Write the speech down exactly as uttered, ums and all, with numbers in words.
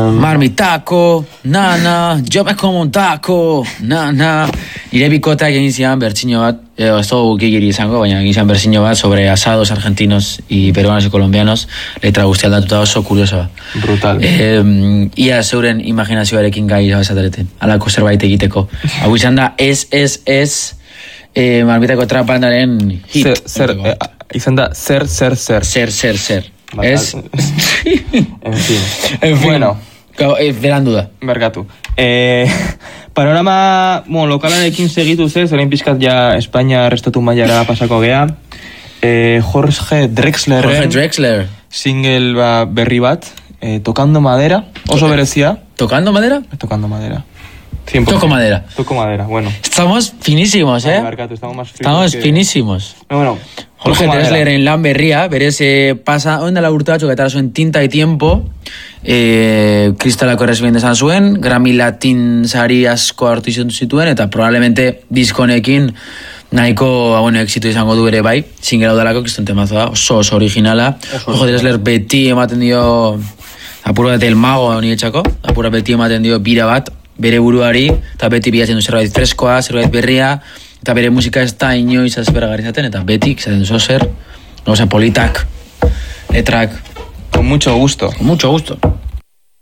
Marmitako, nana, jo me como un taco, nana. Nire bikotak egin zian bertsino bat, eh, ez dugu gigiri izango, baina egin zian bertsino bat sobre asados argentinos y peruanos y colombianos, letra guzti aldatuta oso kuriosa. Brutal. Eh, ia zeuren imaginazioarekin gai zazatereten, alako zerbait egiteko. Hau izan da, ez, ez, ez, eh, Marmitako trapandaren hit. Zer, zer, eh, izan da, zer, zer, zer. Zer, zer, zer. Vale, Ez? en fin. En fin. Bueno. Berandu da. Berkatu. Eh, panorama, bueno, lokalarekin segitu ze, zerain pixkat ja Espainia restatu mailara pasako gea. Eh, Jorge Drexlerren... Jorge Drexler. Single ba, berri bat, eh, Tocando Madera, oso berezia. ¿Tocando madera? Tocando Madera. cien por ciento. Toco madera. Toco madera, bueno. Estamos finísimos, ¿eh? Berkatu, estamos más Estamos que... finísimos. No, bueno, Jorge Drexler en lan berria, berez eh, pasa, oen dela urte batzuk eta zuen Tinta y Tiempo, eh, Kristalako errezibien desan zuen, Grammy Latin sari asko hartu izan zituen, eta probablemente diskonekin nahiko bueno, exito izango du ere bai, single hau dalako, kiston temazo da, oso oso originala. Jorge Drexler beti ematen dio, apuro bat el mago honi etxako, apuro beti ematen dio bira bat, bere buruari, eta beti bilatzen du zerbait freskoa, zerbait berria, eta bere musika ez da inoiz azperagarri izaten, eta betik, zaten zo zer, no, politak, letrak. Con mucho gusto. Con mucho gusto.